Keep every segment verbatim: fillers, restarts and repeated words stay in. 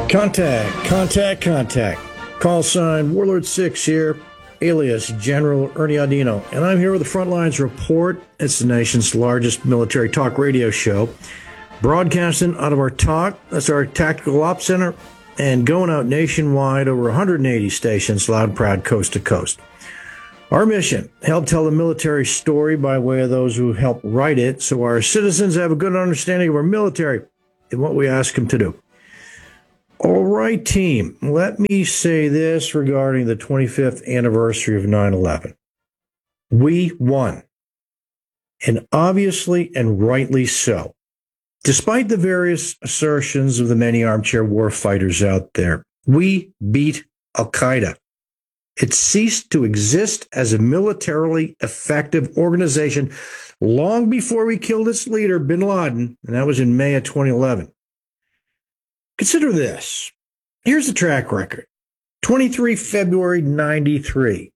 Contact, contact, contact. Call sign Warlord six here, alias General Ernie Audino, and I'm here with the Frontlines Report. It's the nation's largest military talk radio show, broadcasting out of our talk. That's our Tactical Ops Center, and going out nationwide over one hundred eighty stations, loud and proud, coast to coast. Our mission, help tell the military story by way of those who help write it, so our citizens have a good understanding of our military and what we ask them to do. All right, team, let me say this regarding the twenty-fifth anniversary of nine eleven. We won, and obviously and rightly so. Despite the various assertions of the many armchair war fighters out there, we beat Al-Qaeda. It ceased to exist as a militarily effective organization long before we killed its leader, bin Laden, and that was in May of twenty eleven. Consider this. Here's the track record. twenty-third of February, ninety-three.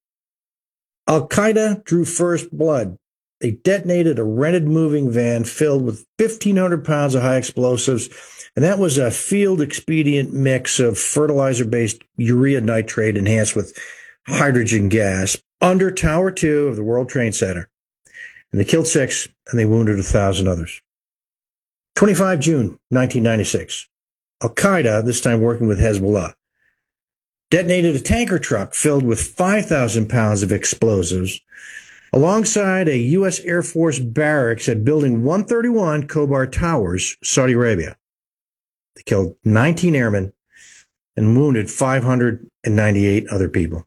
Al-Qaeda drew first blood. They detonated a rented moving van filled with fifteen hundred pounds of high explosives, and that was a field expedient mix of fertilizer-based urea nitrate enhanced with hydrogen gas under Tower two of the World Trade Center. And they killed six, and they wounded a thousand others. twenty-fifth of June, nineteen ninety-six. Al-Qaeda, this time working with Hezbollah, detonated a tanker truck filled with five thousand pounds of explosives alongside a U S Air Force barracks at Building one thirty-one, Khobar Towers, Saudi Arabia. They killed nineteen airmen and wounded five hundred ninety-eight other people.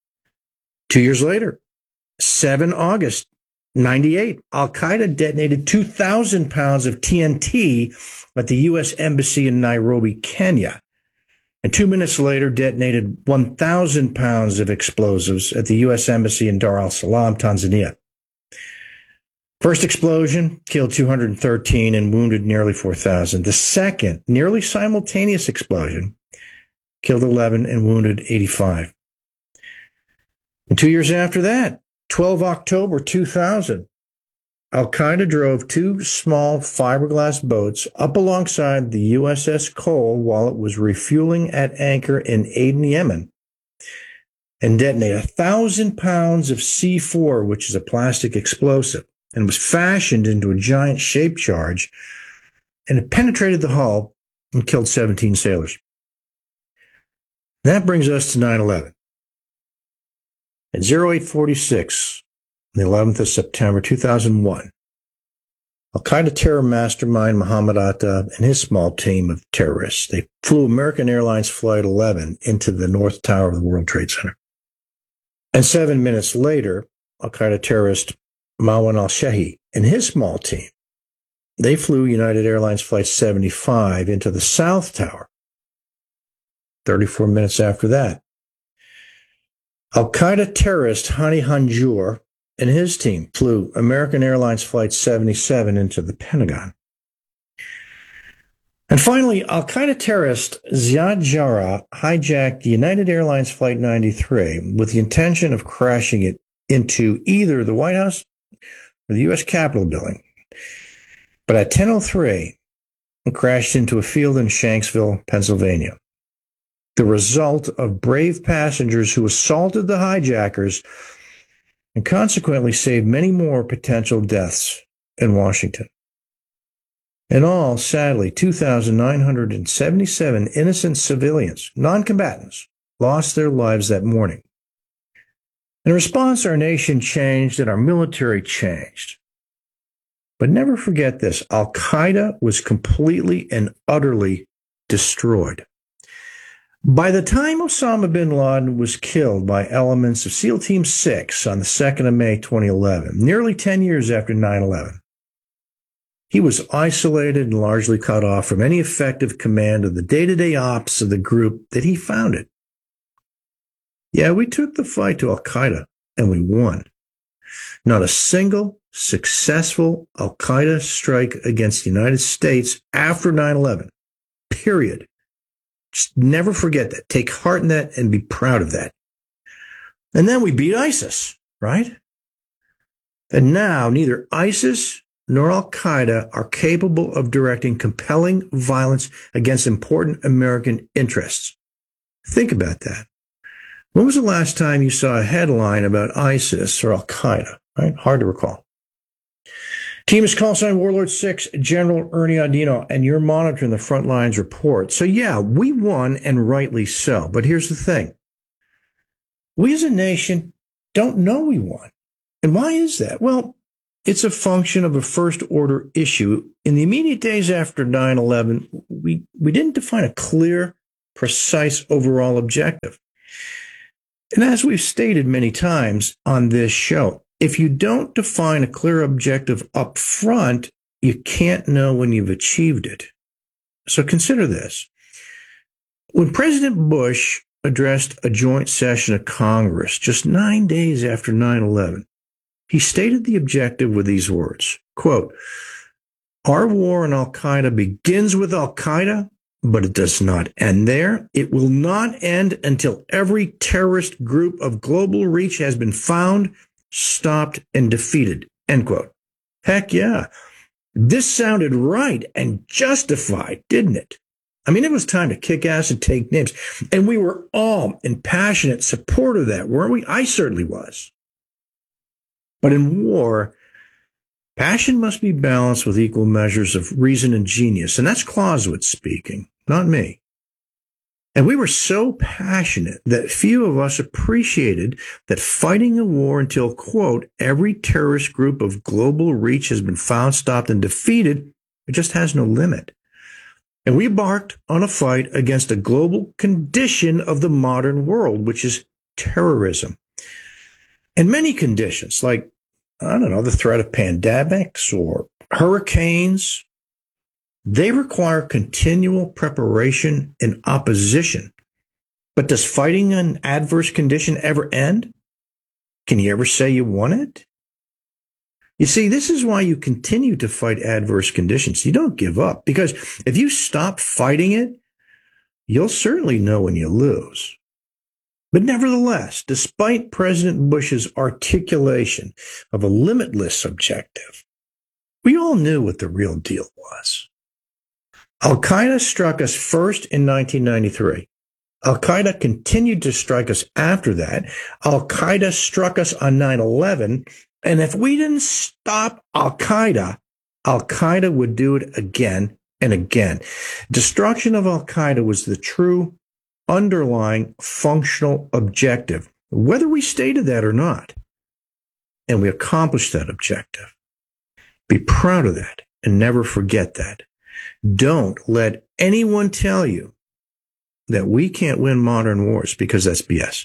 Two years later, the seventh of August, ninety-eight, Al-Qaeda detonated two thousand pounds of T N T at the U S Embassy in Nairobi, Kenya. And two minutes later, detonated one thousand pounds of explosives at the U S Embassy in Dar es Salaam, Tanzania. First explosion killed two hundred thirteen and wounded nearly four thousand. The second, nearly simultaneous explosion killed eleven and wounded eighty-five. And two years after that, twelfth of October, two thousand, Al-Qaeda drove two small fiberglass boats up alongside the U S S Cole while it was refueling at anchor in Aden, Yemen, and detonated a thousand pounds of C four, which is a plastic explosive, and was fashioned into a giant shape charge, and it penetrated the hull and killed seventeen sailors. That brings us to nine eleven. At oh eight forty-six, on the eleventh of September, two thousand one, Al-Qaeda terror mastermind Mohammed Atta and his small team of terrorists, they flew American Airlines Flight eleven into the North Tower of the World Trade Center. And seven minutes later, Al-Qaeda terrorist Mawan al-Shahi and his small team, they flew United Airlines Flight seventy-five into the South Tower. thirty-four minutes after that, Al-Qaeda terrorist Hani Hanjour and his team flew American Airlines Flight seventy-seven into the Pentagon. And finally, Al-Qaeda terrorist Ziad Jarrah hijacked United Airlines Flight ninety-three with the intention of crashing it into either the White House or the U S Capitol building. But at ten oh three, it crashed into a field in Shanksville, Pennsylvania. The result of brave passengers who assaulted the hijackers and consequently saved many more potential deaths in Washington. In all, sadly, two thousand nine hundred seventy-seven innocent civilians, non-combatants, lost their lives that morning. In response, our nation changed and our military changed. But never forget this, Al-Qaeda was completely and utterly destroyed. By the time Osama bin Laden was killed by elements of SEAL Team six on the second of May, twenty eleven, nearly ten years after nine eleven, he was isolated and largely cut off from any effective command of the day-to-day ops of the group that he founded. Yeah, we took the fight to Al-Qaeda, and we won. Not a single successful Al-Qaeda strike against the United States after nine eleven, period. Just never forget that. Take heart in that and be proud of that. And then we beat ISIS, right? And now neither ISIS nor Al-Qaeda are capable of directing compelling violence against important American interests. Think about that. When was the last time you saw a headline about ISIS or Al-Qaeda? Right? Hard to recall. Team is call sign Warlord six, General Ernie Audino, and you're monitoring the Frontlines report. So yeah, we won, and rightly so. But here's the thing. We as a nation don't know we won. And why is that? Well, it's a function of a first-order issue. In the immediate days after nine eleven, we, we didn't define a clear, precise overall objective. And as we've stated many times on this show, if you don't define a clear objective up front, you can't know when you've achieved it. So consider this. When President Bush addressed a joint session of Congress just nine days after nine eleven, he stated the objective with these words, quote, "Our war on Al-Qaeda begins with Al-Qaeda, but it does not end there. It will not end until every terrorist group of global reach has been found, stopped, and defeated," end quote. Heck yeah. This sounded right and justified, didn't it? I mean, it was time to kick ass and take names. And we were all in passionate support of that, weren't we? I certainly was. But in war, passion must be balanced with equal measures of reason and genius. And that's Clausewitz speaking, not me. And we were so passionate that few of us appreciated that fighting a war until, quote, every terrorist group of global reach has been found, stopped, and defeated, it just has no limit. And we embarked on a fight against a global condition of the modern world, which is terrorism. And many conditions, like, I don't know, the threat of pandemics or hurricanes, they require continual preparation and opposition. But does fighting an adverse condition ever end? Can you ever say you won it? You see, this is why you continue to fight adverse conditions. You don't give up, because if you stop fighting it, you'll certainly know when you lose. But nevertheless, despite President Bush's articulation of a limitless objective, we all knew what the real deal was. Al-Qaeda struck us first in nineteen ninety-three. Al-Qaeda continued to strike us after that. Al-Qaeda struck us on nine eleven. And if we didn't stop Al-Qaeda, Al-Qaeda would do it again and again. Destruction of Al-Qaeda was the true underlying functional objective, whether we stated that or not. And we accomplished that objective. Be proud of that and never forget that. Don't let anyone tell you that we can't win modern wars, because that's B S.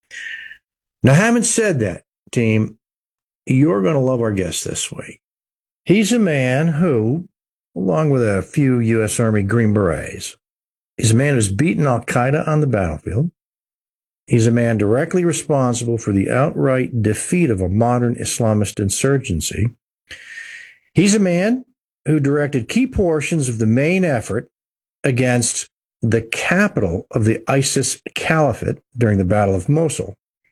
Now, having said that, team, you're going to love our guest this week. He's a man who, along with a few U S Army Green Berets, he's a man who's beaten Al-Qaeda on the battlefield. He's a man directly responsible for the outright defeat of a modern Islamist insurgency. He's a man who directed key portions of the main effort against the capital of the ISIS Caliphate during the Battle of Mosul.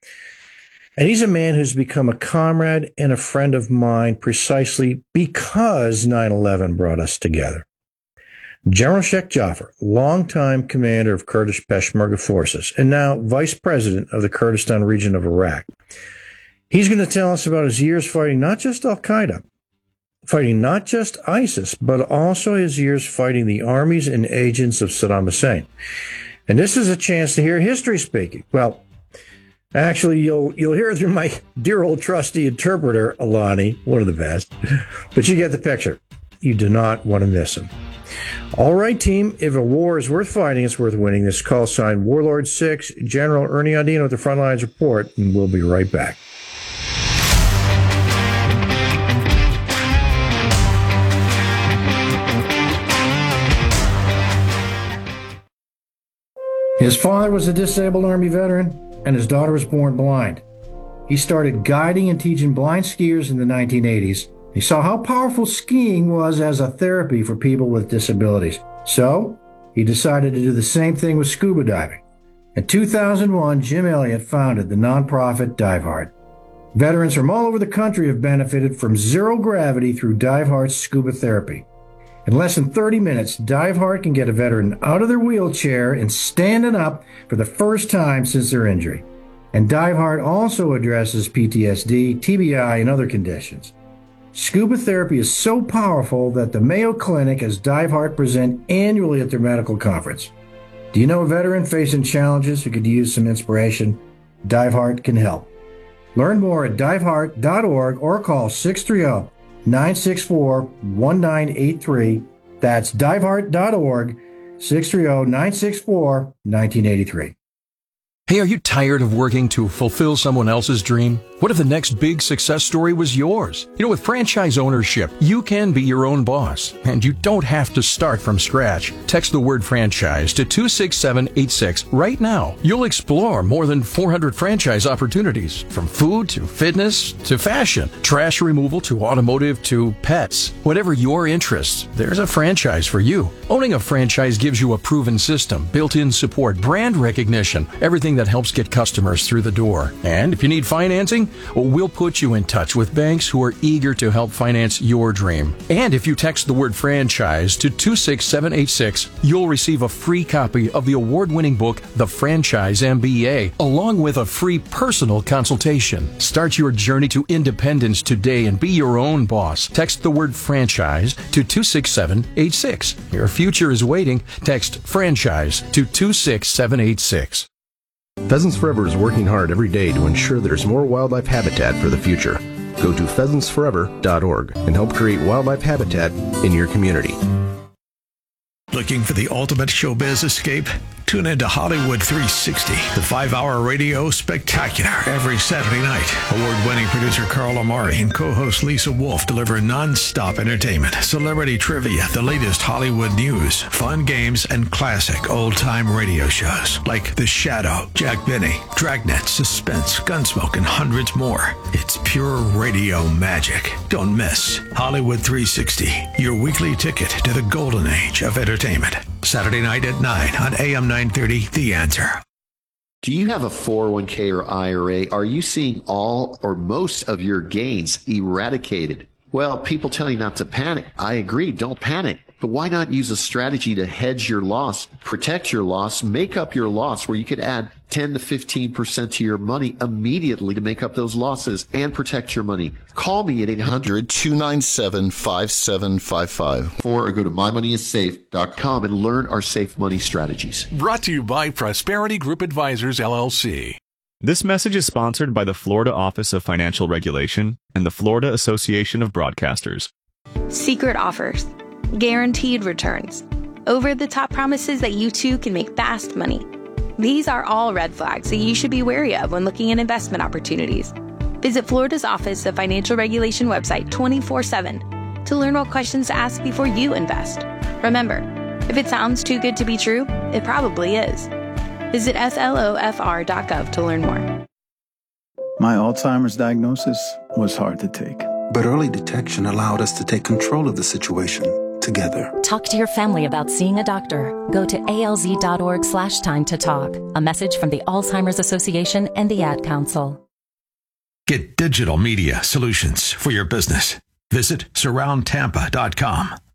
And he's a man who's become a comrade and a friend of mine precisely because nine eleven brought us together. General Sheikh Jaffer, longtime commander of Kurdish Peshmerga forces, and now vice president of the Kurdistan region of Iraq. He's going to tell us about his years fighting not just Al-Qaeda, fighting not just ISIS, but also his years fighting the armies and agents of Saddam Hussein. And this is a chance to hear history speaking. Well, actually, you'll you'll hear it through my dear old trusty interpreter, Alani, one of the best. But you get the picture. You do not want to miss him. All right, team, if a war is worth fighting, it's worth winning. This call sign Warlord six, General Ernie Audino with the Frontlines Report, and we'll be right back. His father was a disabled Army veteran, and his daughter was born blind. He started guiding and teaching blind skiers in the nineteen eighties. He saw how powerful skiing was as a therapy for people with disabilities. So he decided to do the same thing with scuba diving. In two thousand one, Jim Elliott founded the nonprofit Dive Hard. Veterans from all over the country have benefited from zero gravity through DiveHeart's scuba therapy. In less than thirty minutes, DiveHeart can get a veteran out of their wheelchair and standing up for the first time since their injury. And DiveHeart also addresses P T S D, T B I, and other conditions. Scuba therapy is so powerful that the Mayo Clinic has DiveHeart present annually at their medical conference. Do you know a veteran facing challenges who could use some inspiration? DiveHeart can help. Learn more at diveheart dot org or call six three zero, nine six four, one nine eight three. That's diveheart dot org, six three zero, nine six four, one nine eight three. Hey, are you tired of working to fulfill someone else's dream? What if the next big success story was yours? You know, with franchise ownership, you can be your own boss, and you don't have to start from scratch. Text the word franchise to two six seven eight six right now. You'll explore more than four hundred franchise opportunities, from food to fitness to fashion, trash removal to automotive to pets. Whatever your interests, there's a franchise for you. Owning a franchise gives you a proven system, built-in support, brand recognition, everything that helps get customers through the door. And if you need financing, well, we'll put you in touch with banks who are eager to help finance your dream. And if you text the word franchise to two six seven eight six, you'll receive a free copy of the award-winning book, The Franchise M B A, along with a free personal consultation. Start your journey to independence today and be your own boss. Text the word franchise to two six seven eight six. Your future is waiting. Text franchise to two six seven eight six. Pheasants Forever is working hard every day to ensure there's more wildlife habitat for the future. Go to pheasants forever dot org and help create wildlife habitat in your community. Looking for the ultimate showbiz escape? Tune into Hollywood three sixty, the five-hour radio spectacular, every Saturday night. Award-winning producer Carl Amari and co-host Lisa Wolf deliver non-stop entertainment, celebrity trivia, the latest Hollywood news, fun games, and classic old-time radio shows like The Shadow, Jack Benny, Dragnet, Suspense, Gunsmoke, and hundreds more. It's pure radio magic. Don't miss Hollywood three sixty, your weekly ticket to the golden age of entertainment. Saturday night at nine on A M nine thirty, The Answer. Do you have a four oh one k or I R A? Are you seeing all or most of your gains eradicated? Well, people tell you not to panic. I agree, don't panic. But why not use a strategy to hedge your loss, protect your loss, make up your loss, where you could add ten to fifteen percent to your money immediately to make up those losses and protect your money? Call me at eight hundred, two nine seven, five seven five five or go to my money is safe dot com and learn our safe money strategies. Brought to you by Prosperity Group Advisors, L L C. This message is sponsored by the Florida Office of Financial Regulation and the Florida Association of Broadcasters. Secret offers, guaranteed returns, over-the-top promises that you too can make fast money. These are all red flags that you should be wary of when looking at investment opportunities. Visit Florida's Office of Financial Regulation website twenty-four seven to learn what questions to ask before you invest. Remember, if it sounds too good to be true, it probably is. Visit S L O F R dot gov to learn more. My Alzheimer's diagnosis was hard to take. But early detection allowed us to take control of the situation together. Talk to your family about seeing a doctor. Go to alz.org slash time to talk. A message from the Alzheimer's Association and the Ad Council. Get digital media solutions for your business. Visit surround tampa dot com.